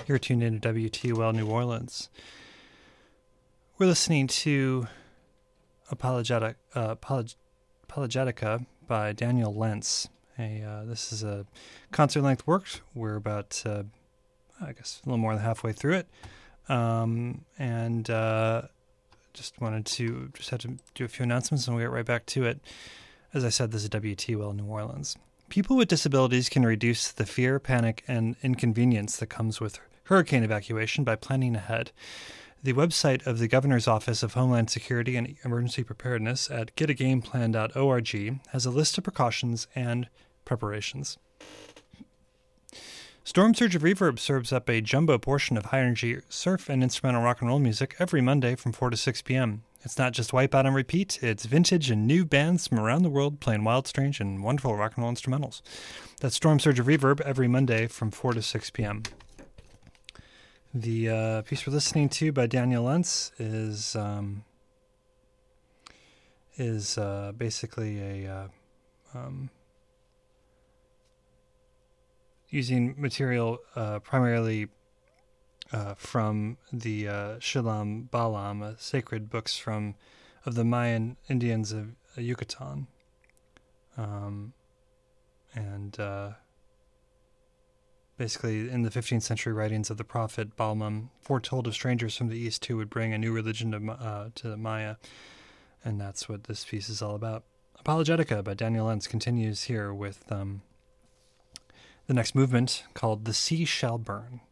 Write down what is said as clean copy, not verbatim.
You're tuned in to WTOL New Orleans. We're listening to Apologetica by Daniel Lentz. This is a concert-length work. We're about, a little more than halfway through it. Just had to do a few announcements and we'll get right back to it. As I said, this is WTOL New Orleans. People with disabilities can reduce the fear, panic, and inconvenience that comes with hurricane evacuation by planning ahead. The website of the Governor's Office of Homeland Security and Emergency Preparedness at getagameplan.org has a list of precautions and preparations. Storm Surge of Reverb serves up a jumbo portion of high-energy surf and instrumental rock and roll music every Monday from 4 to 6 p.m. It's not just Wipeout on repeat, it's vintage and new bands from around the world playing wild, strange, and wonderful rock and roll instrumentals. That's Storm Surge of Reverb every Monday from 4 to 6 p.m. The piece we're listening to by Daniel Lentz is basically using material primarily from the Shilam Balam, sacred books of the Mayan Indians of Yucatan, basically, in the 15th century writings of the prophet Balmum, foretold of strangers from the east who would bring a new religion to the Maya, and that's what this piece is all about. Apologetica by Daniel Lentz continues here with the next movement called The Sea Shall Burn.